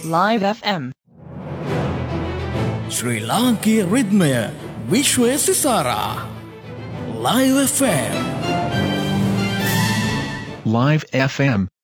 Live FM. Sri Lanka Ritmaya Vishwe Sisara Live FM. Live FM